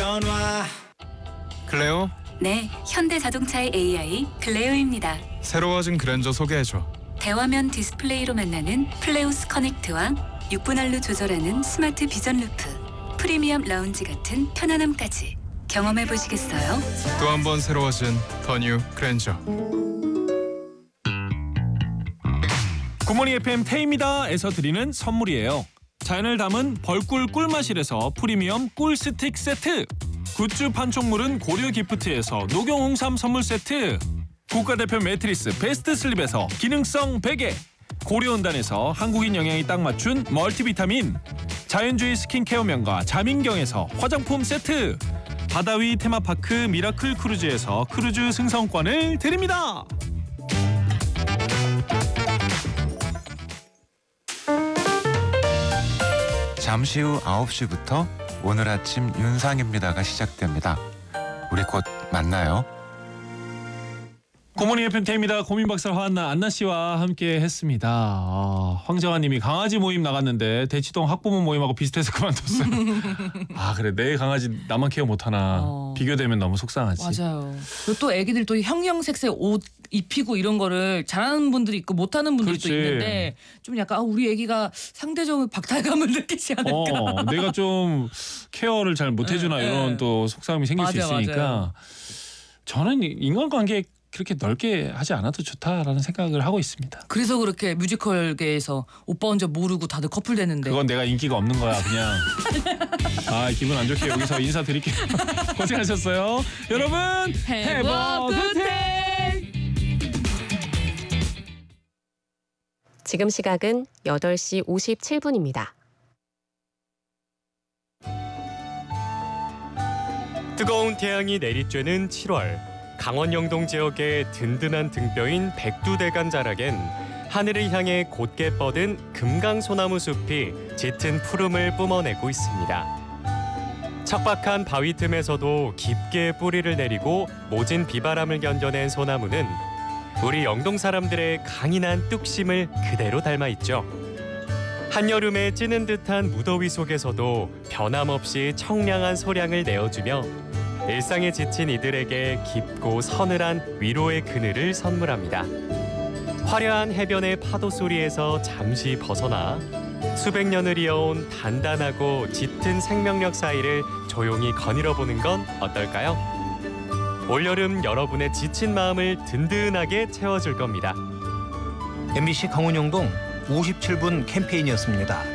변화. 클레오? 네, 현대자동차의 AI 클레오입니다. 새로워진 그랜저 소개해줘. 대화면 디스플레이로 만나는 플레우스 커넥트와 6분할로 조절하는 스마트 비전 루프, 프리미엄 라운지 같은 편안함까지 경험해 보시겠어요? 또 한 번 새로워진 더 뉴 그랜저. 굿모닝 FM 태입니다에서 드리는 선물이에요. 자연을 담은 벌꿀 꿀마실에서 프리미엄 꿀 스틱 세트, 굿즈 판촉물은 고려 기프트에서 녹용 홍삼 선물 세트, 국가대표 매트리스 베스트 슬립에서 기능성 베개, 고려온단에서 한국인 영양이 딱 맞춘 멀티비타민, 자연주의 스킨케어 명가 자민경에서 화장품 세트, 바다위 테마파크 미라클 크루즈에서 크루즈 승선권을 드립니다. 잠시 후 9시부터 오늘 아침 윤상입니다가 시작됩니다. 우리 곧 만나요. 굿모닝 FM 태입니다. 고민박사 화한나 안나 씨와 함께 했습니다. 황정아 님이 강아지 모임 나갔는데 대치동 학부모 모임하고 비슷해서 그만뒀어요. 그래 내 강아지 나만 케어 못하나. 비교되면 너무 속상하지. 맞아요. 그리고 또 애기들 또 형형색색 옷 입히고 이런 거를 잘하는 분들이 있고 못하는 분들도 있는데 좀 약간 우리 애기가 상대적으로 박탈감을 느끼지 않을까. 내가 좀 케어를 잘 못해주나 이런 또 속상함이 생길 수 있으니까. 맞아요. 저는 인간관계 그렇게 넓게 하지 않아도 좋다라는 생각을 하고 있습니다. 그래서 그렇게 뮤지컬계에서 오빠 혼자 모르고 다들 커플 되는데. 그건 내가 인기가 없는 거야 그냥. 기분 안 좋게 여기서 인사드릴게요. 고생하셨어요. 여러분 Have a good day. 지금 시각은 8시 57분입니다. 뜨거운 태양이 내리쬐는 7월. 강원 영동 지역의 든든한 등뼈인 백두대간 자락엔 하늘을 향해 곧게 뻗은 금강소나무 숲이 짙은 푸름을 뿜어내고 있습니다. 척박한 바위 틈에서도 깊게 뿌리를 내리고 모진 비바람을 견뎌낸 소나무는 우리 영동 사람들의 강인한 뚝심을 그대로 닮아 있죠. 한여름에 찌는 듯한 무더위 속에서도 변함없이 청량한 소량을 내어주며 일상에 지친 이들에게 깊고 서늘한 위로의 그늘을 선물합니다. 화려한 해변의 파도 소리에서 잠시 벗어나 수백 년을 이어온 단단하고 짙은 생명력 사이를 조용히 거닐어보는 건 어떨까요? 올여름 여러분의 지친 마음을 든든하게 채워줄 겁니다. MBC 강원 영동 57분 캠페인이었습니다.